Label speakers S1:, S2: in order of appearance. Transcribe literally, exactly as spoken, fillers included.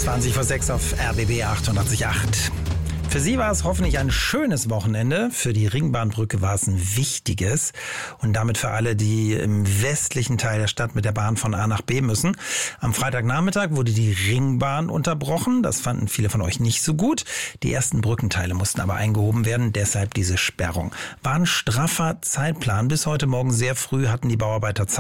S1: zwanzig vor sechs auf R B B achtundachtzig Komma acht. Für Sie war es hoffentlich ein schönes Wochenende. Für die Ringbahnbrücke war es ein wichtiges. Und damit für alle, die im westlichen Teil der Stadt mit der Bahn von A nach B müssen. Am Freitagnachmittag wurde die Ringbahn unterbrochen. Das fanden viele von euch nicht so gut. Die ersten Brückenteile mussten aber eingehoben werden. Deshalb diese Sperrung. War ein straffer Zeitplan. Bis heute Morgen sehr früh hatten die Bauarbeiter Zeit.